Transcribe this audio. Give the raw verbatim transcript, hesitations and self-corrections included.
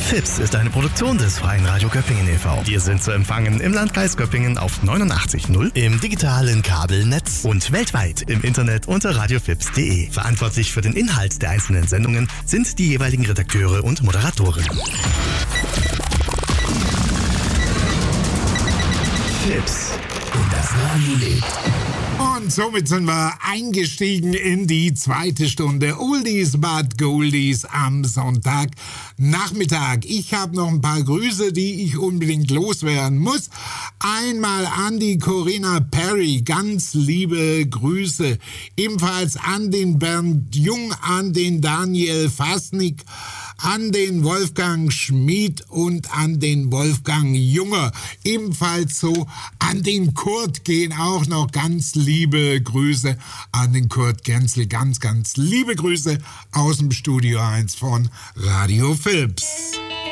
Fips ist eine Produktion des Freien Radio Göppingen e V Wir sind zu empfangen im Landkreis Göppingen auf neunundachtzig Komma null, im digitalen Kabelnetz und weltweit im Internet unter radiofips punkt de. Verantwortlich für den Inhalt der einzelnen Sendungen sind die jeweiligen Redakteure und Moderatoren. Fips und das Radio lebt. Und somit sind wir eingestiegen in die zweite Stunde Oldies but Goldies am Sonntagnachmittag. Ich habe noch ein paar Grüße, die ich unbedingt loswerden muss. Einmal an die Corinna Perry, ganz liebe Grüße. Ebenfalls an den Bernd Jung, an den Daniel Fasnick, an den Wolfgang Schmid und an den Wolfgang Junge. Ebenfalls so an den Kurt gehen auch noch ganz liebe Grüße an den Kurt Genzel. Ganz, ganz liebe Grüße aus dem Studio eins von Radio Fips.